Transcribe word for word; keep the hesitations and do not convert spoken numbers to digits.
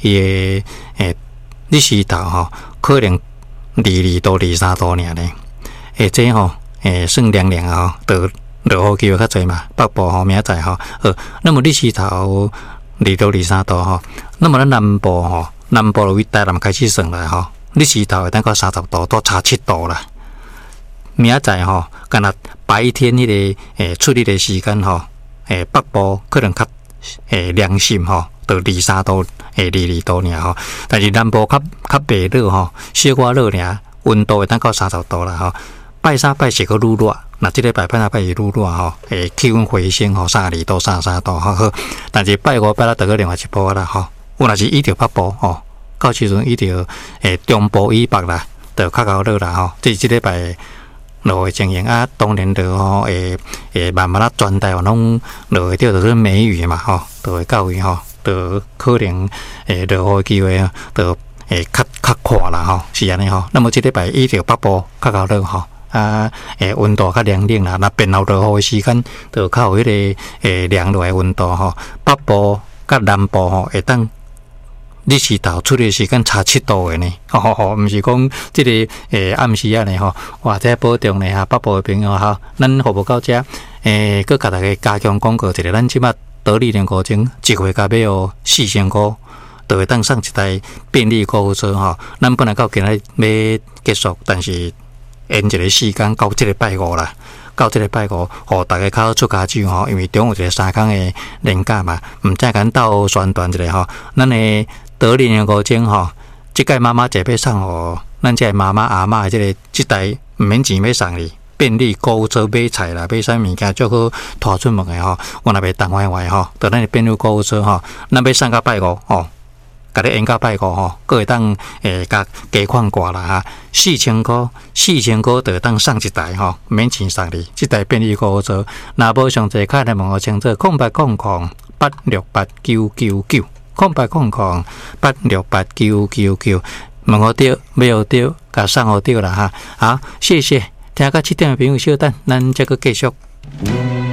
伊诶诶日时头吼，可能二二度、二三度尔咧。诶，这吼诶算凉凉吼，就落雨机会较侪嘛。北部吼明仔载吼，呃，那么日时头二度、二三度吼，那么咱南部吼，南部位台南开始算来吼，日时头会当到三十度到差七度啦。明仔载吼，干若白天迄、那个诶出日的时间吼，诶北部可能较诶凉性吼，到二三度诶二二度尔吼，但是南部较较白热吼，小可热尔，温度会当到三十度啦吼。拜三拜四个愈热，那即个拜拜三拜四愈热吼，诶气温回升吼，三十二度、三十三度吼好，但是拜五拜六就个另外一波啦吼。有若是依着北部吼，到时阵依着诶中部以北啦，就较高热啦吼。即即礼拜落的情形啊，当然就吼诶诶慢慢啊全台湾拢落会着就是梅雨嘛吼，就会到位吼，就可能诶落雨机会就诶较较快啦吼，是安尼吼。那么即礼拜依着北部较高热吼。啊，诶，温度较凉冷啦，那变后落雨的时间，就较有迄个诶凉落的温度吼。北部甲南部吼，会当日时头出的时间差七度的呢，吼吼吼，毋是讲即个诶暗时啊呢吼，哇，这保重呢哈，北部的朋友哈，咱服务到遮，诶，佮甲大家加强广告一个，咱即马得力联高精一回甲要哦四千块，就会当送一台便利购物车吼。咱本来到今日要结束，但是延一个时间到即个拜五啦，到即个拜五，互大家较好出家酒吼，因为中有一个三天的年假嘛，毋知甲斗宣传一下吼。咱的得力的五钟吼，即届妈妈节要送互咱即个妈妈阿嬷的即个即台毋免钱要送哩，便利购物车买菜啦，买啥物件最好拖出门的吼，我若袂当坏坏吼，就咱的便利购物车吼，咱要送到拜五吼。甲你演到拜五吼，佫会当诶，甲加款挂啦哈，四千块，四千块就会当送一台吼，免钱送你，即台便利购物车。若无上侪卡来问我清楚，空八空空八六八九九九，空八空空八六八九九九，问我对，没有对，甲送我对啦哈。好，谢谢，听到七点的朋友稍等，咱再个继续。